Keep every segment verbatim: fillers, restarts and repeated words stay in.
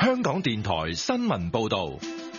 香港電台新聞報道。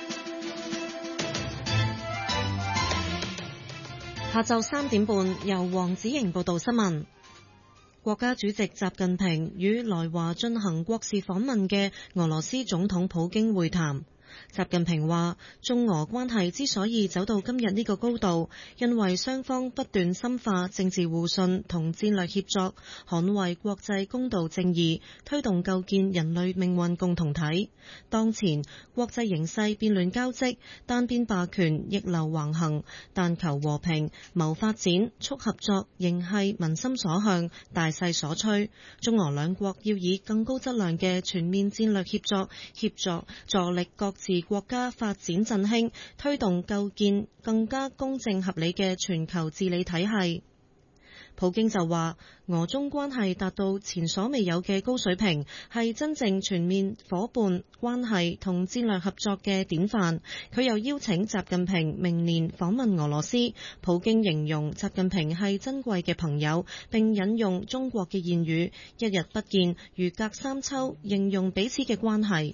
下晝三點半，由黃子瑩報道新聞。國家主席習近平與來華進行國事訪問嘅俄羅斯總統普京會談。習近平話，中俄關係之所以走到今日呢個高度，因為雙方不斷深化政治互信同戰略協作，捍衛國際公道正義，推動構建人類命運共同體。當前國際形勢變亂交織，單邊霸權逆流橫行，但求和平、謀發展、促合作仍係民心所向、大勢所趨。中俄兩國要以更高質量嘅全面戰略協作協助助力各自國家發展振興，推動構建更加公正合理嘅全球治理體系。普京就話，俄中關係達到前所未有嘅高水平，係真正全面夥伴關係同戰略合作嘅典範。佢又邀請習近平明年訪問俄羅斯。普京形容習近平係珍貴嘅朋友，並引用中國嘅諺語，一日不見如隔三秋，形容彼此嘅關係。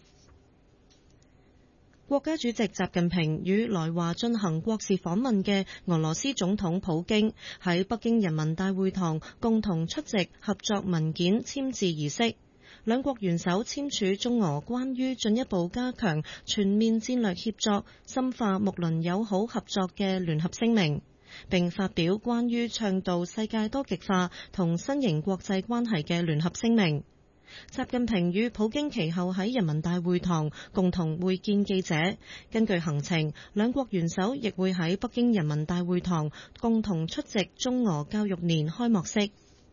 國家主席習近平與來華進行國事訪問嘅俄羅斯總統普京喺北京人民大會堂共同出席合作文件簽字儀式，兩國元首簽署中俄關於進一步加強全面戰略協作、深化睦鄰友好合作嘅聯合聲明，並發表關於倡導世界多極化同新型國際關係嘅聯合聲明。習近平與普京其後喺人民大會堂共同會見記者。根據行程，兩國元首亦會喺北京人民大會堂共同出席中俄教育年開幕式。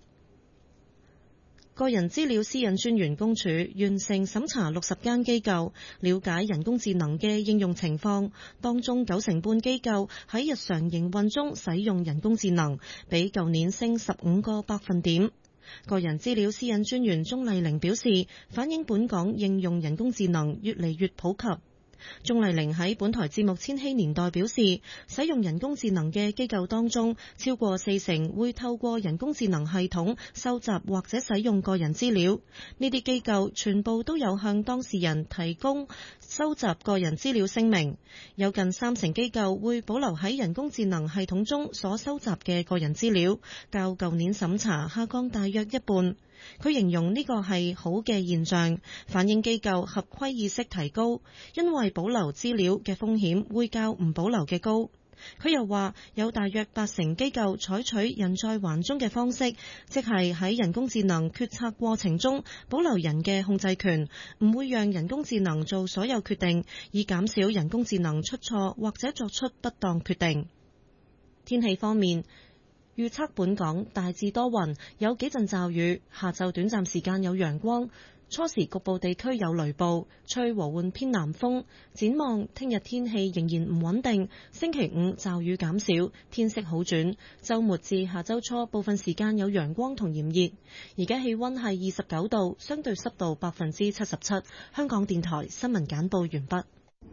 個人資料私隱專員公署完成審查六十間機構，了解人工智能嘅應用情況，當中九成半機構喺日常營運中使用人工智能，比舊年升十五個百分點。個人資料私隱專員鍾麗玲表示，反映本港應用人工智能越嚟越普及。鍾麗玲喺本台節目《千禧年代》表示，使用人工智能嘅機構當中，超過四成會透過人工智能系統收集或者使用個人資料。呢啲機構全部都有向當事人提供收集個人資料聲明。有近三成機構會保留喺人工智能系統中所收集嘅個人資料，較舊年審查下降大約一半。佢形容呢個係好嘅現象，反映機構合規意識提高，因為保留資料嘅風險會較唔保留嘅高。佢又話有大約八成機構採取人在環中嘅方式，即係喺人工智能決策過程中保留人嘅控制權，唔會讓人工智能做所有決定，以減少人工智能出錯或者作出不當決定。天氣方面，預測本港大致多雲，有幾陣驟雨，下晝短暫時間有陽光，初時局部地區有雷暴，吹和緩偏南風。展望聽日天氣仍然唔穩定，星期五驟雨減少，天色好轉，週末至下週初部分時間有陽光同炎熱。而家氣溫係二十九度，相對濕度百分之七十七。香港電台新聞簡報完畢。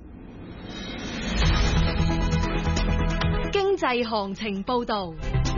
經濟行情報導。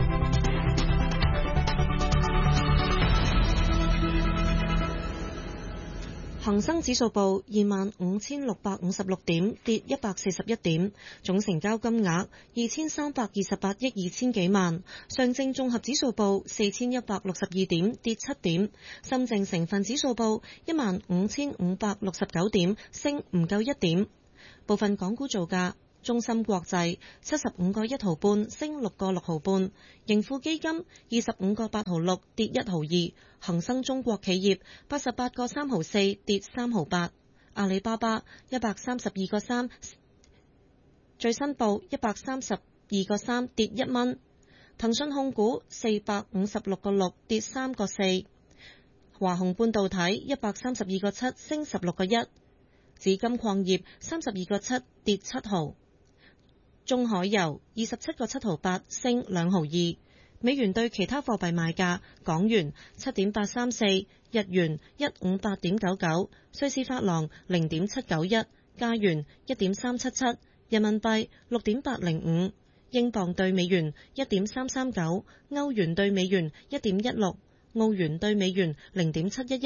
恒生指數報二萬五千六百五十六點，跌一百四十一點，總成交金額二千三百二十八億二千幾萬。上證綜合指數報四千一百六十二點，跌七點。深證成分指數報一萬五千五百六十九點，升唔夠一點。部分港股造價。中芯國際七十五個一毫半，升六個六毫半；盈富基金二十五個八毫六，跌一毫二；恒生中國企業八十八個三毫四，跌三毫八；阿里巴巴一百三十二個三，最新報一百三十二個三，跌一蚊；騰訊控股四百五十六個六，跌三個四；華虹半導體一百三十二個七，升十六個一；紫金礦業三十二個七，跌七毫。中海油二十七個七毫八，升兩毫二。美元對其他貨幣賣價：港元七點八三四，日元一五八點九九，瑞士法郎零點七九一，加元一點三七七，人民幣六點八零五，英鎊對美元一點三三九，歐元對美元一點一六，澳元對美元零點七一一，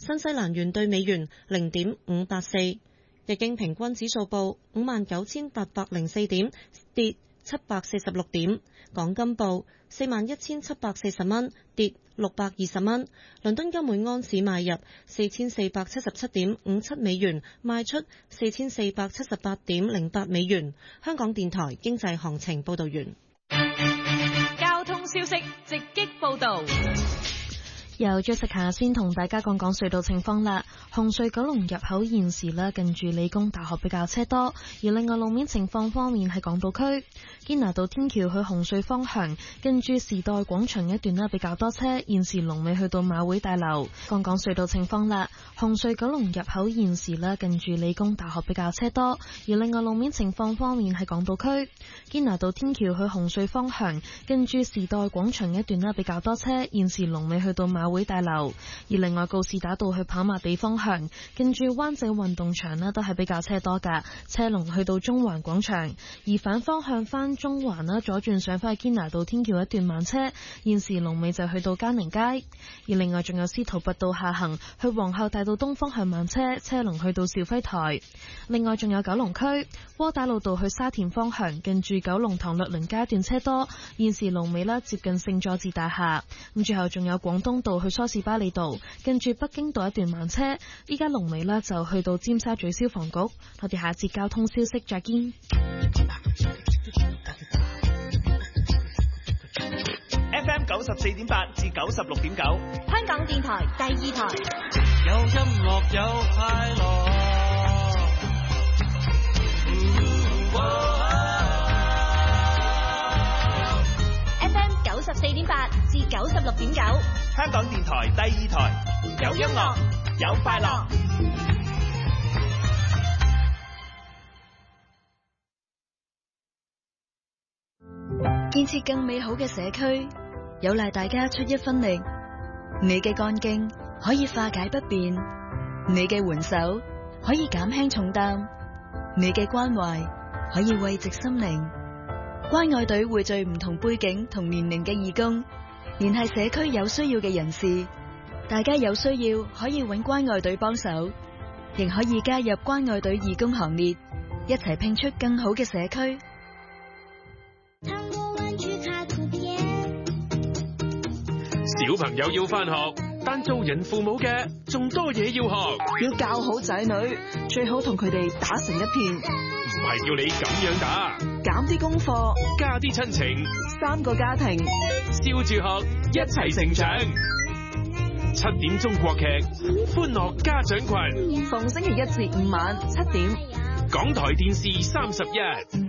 新西蘭元對美元零點五八四。日經平均指數報五萬九千八百零四點，跌七百四十六點。港金報四萬一千七百四十蚊，跌六百二十蚊。倫敦金每安士買入四千四百七十七點五七美元，賣出四千四百七十八點零八美元。香港電台經濟行情報道完。 交通消息直擊報道。 由 Jessica 先同大家講講隧道情況啦。紅隧九龍入口現時咧近住理工大學比較車多，而另外路面情況方面喺港島區堅拿道天橋去紅隧方向，近住時代廣場一段咧比較多車，現時龍尾去到馬會大樓。講講隧道情況啦，紅隧九龍入口現時咧近住理工大學比較車多，而另外路面情況方面喺港島區堅拿道天橋去紅隧方向，近住時代廣場一段咧比較多車，現時龍尾去到馬會大樓。而另外告士打道去跑馬地方向，近住灣仔運動場咧都係比較車多噶，車龍去到中環廣場。而反方向翻中環啦，左轉上翻去堅拿道天橋一段慢車，現時龍尾就去到嘉寧街。而另外仲有司徒拔道下行去皇后大道東方向慢車，車龍去到肇輝台。另外仲有九龍區窩打老道去沙田方向，近住九龍塘律倫街段車多，現時龍尾啦接近聖佐治大廈。咁最後仲有廣東道去梳士巴利道，近住北京道一段慢車，依家龍尾啦就去到尖沙咀消防局。我哋下節交通消息再見。 F M 九十四點八至九十六點九， 香港電台第二台。 有音樂有快樂。 F M 九十四點八至九十六點九， 香港電台第二台，有音樂有快樂。 建設更美好嘅社區，有賴大家出一分力。你嘅幹勁可以化解不便，你嘅援手可以減輕重擔，你嘅關懷可以慰藉心靈。關愛隊匯聚唔同背景同年齡嘅義工，聯繫社區有需要嘅人士。大家有需要可以揾關愛隊幫手，亦可以加入關愛隊義工行列，一齊拼出更好嘅社區。 小朋友要返學，但做人父母嘅仲多嘢要學。 要教好仔女，最好同佢哋打成一片。 唔係叫你咁樣打， 減啲功課， 加啲親情， 三個家庭， 笑住學，一齊成長。七點鐘國劇，歡樂家長群， 逢星期一至五晚七點， 港台電視三十一。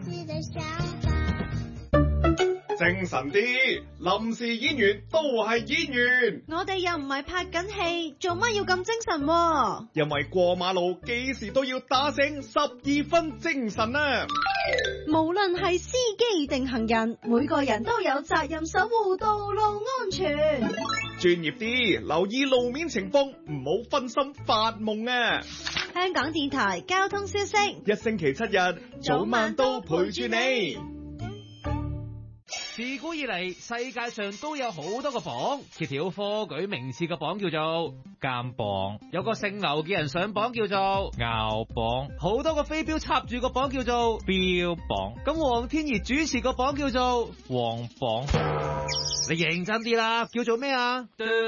精神啲，臨時演員都係演員。 我哋又唔係拍緊戲，做乜要咁精神啊？ 因為過馬路幾時都要打醒十二分精神啊！ 無論係司機定行人，每個人都有責任守護道路安全。 專業啲，留意路面情況，唔好分心發夢啊！ 香港電台交通消息， 一星期七日，早晚都陪住你。 自古以嚟，世界上都有好多個榜，揭曉科舉名次嘅榜叫做監榜，有個姓劉嘅人上榜叫做拗榜，好多個飛鏢插住個榜叫做標榜，咁黃天怡主持個榜叫做黃榜。你認真啲啦，叫做咩啊？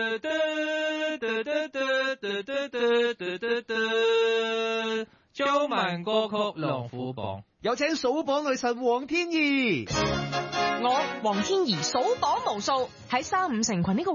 中文歌曲龍虎榜，有請數榜女神黃天怡。 我黃天怡數榜無數，喺三五成群呢個